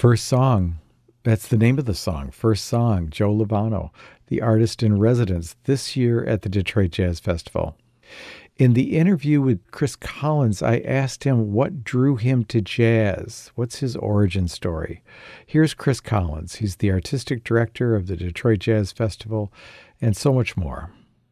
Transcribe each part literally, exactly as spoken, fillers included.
First song. That's the name of the song. First song, Joe Lovano, the artist in residence this year at the Detroit Jazz Festival. In the interview with Chris Collins, I asked him what drew him to jazz. What's his origin story? Here's Chris Collins. He's the artistic director of the Detroit Jazz Festival and so much more.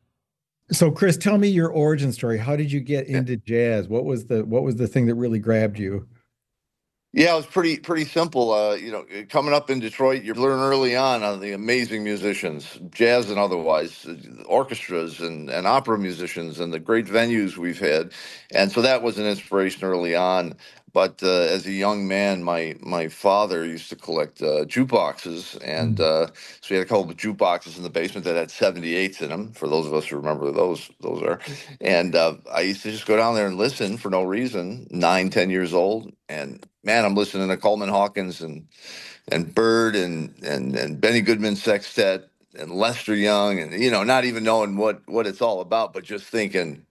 So, Chris, tell me your origin story. How did you get into jazz? What was the what was the thing that really grabbed you? Yeah, it was pretty pretty simple. Uh, you know, coming up in Detroit, you learn early on on the amazing musicians, jazz and otherwise, uh, orchestras and, and opera musicians, and the great venues we've had. And so that was an inspiration early on. But uh, as a young man, my my father used to collect uh, jukeboxes, and Mm. uh, so we had a couple of jukeboxes in the basement that had seventy-eights in them. For those of us who remember those, those are. And uh, I used to just go down there and listen for no reason. Nine, ten years old, and man, I'm listening to Coleman Hawkins and and Bird and and and Benny Goodman Sextet and Lester Young, and you know, not even knowing what what it's all about, but just thinking,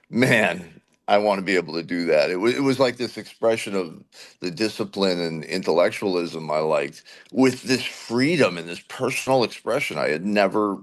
man, I want to be able to do that. It was it was like this expression of the discipline and intellectualism I liked, with this freedom and this personal expression. I had never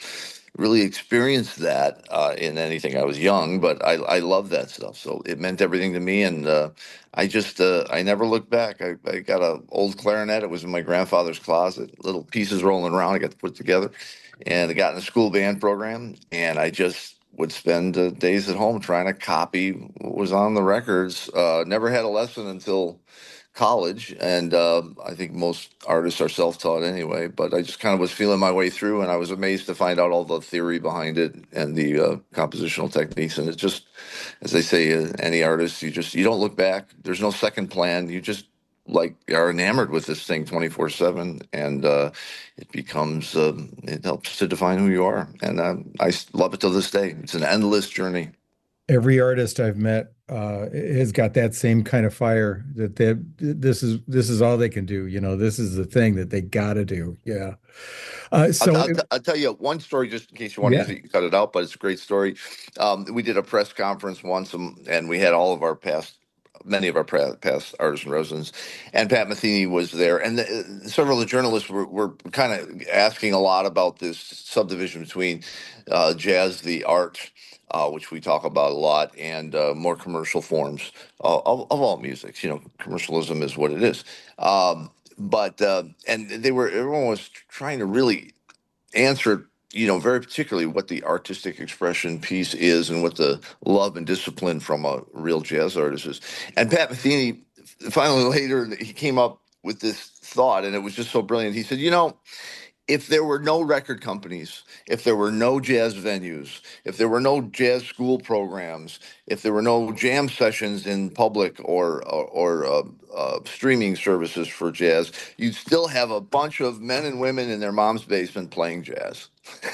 really experienced that uh, in anything. I was young, but I I love that stuff. So it meant everything to me, and uh, I just uh, I never looked back. I, I got a old clarinet. It was in my grandfather's closet, little pieces rolling around. I got to put together, and I got in a school band program, and I just would spend uh, days at home trying to copy what was on the records. Uh, never had a lesson until college, and uh, I think most artists are self-taught anyway, but I just kind of was feeling my way through, and I was amazed to find out all the theory behind it and the uh, compositional techniques. And it's just, as they say, uh, any artist, you just, you don't look back. There's no second plan. You just like are enamored with this thing twenty-four seven, and uh, it becomes, uh, it helps to define who you are. And uh, I s- love it to this day. It's an endless journey. Every artist I've met uh, has got that same kind of fire that they this is this is all they can do. You know, this is the thing that they got to do. Yeah. Uh, I'll, so I'll, I'll tell you one story just in case you want to yeah. use it. You can cut it out, but it's a great story. Um, we did a press conference once, um, and we had all of our past, many of our pra- past artists and residents, and Pat Metheny was there. And the, several of the journalists were, were kind of asking a lot about this subdivision between uh, jazz, the art, uh, which we talk about a lot, and uh, more commercial forms uh, of, of all musics. You know, commercialism is what it is. Um, but uh, and they were everyone was trying to really answer, you know, very particularly what the artistic expression piece is and what the love and discipline from a real jazz artist is. And Pat Metheny finally later he came up with this thought, and it was just so brilliant. He said, you know, if there were no record companies, if there were no jazz venues, if there were no jazz school programs, if there were no jam sessions in public or or, or uh, uh, streaming services for jazz, you'd still have a bunch of men and women in their mom's basement playing jazz.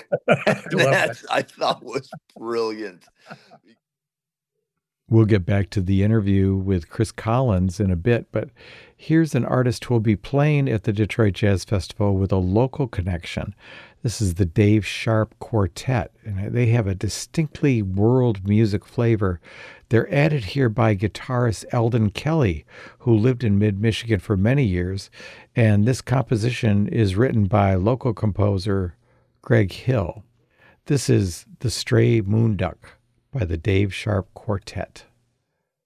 I And love that. that I thought was brilliant. We'll get back to the interview with Chris Collins in a bit, but here's an artist who will be playing at the Detroit Jazz Festival with a local connection. This is the Dave Sharp Quartet, and they have a distinctly world music flavor. They're added here by guitarist Eldon Kelly, who lived in mid-Michigan for many years, and this composition is written by local composer Greg Hill. This is The Stray Moon Duck by the Dave Sharp Quartet.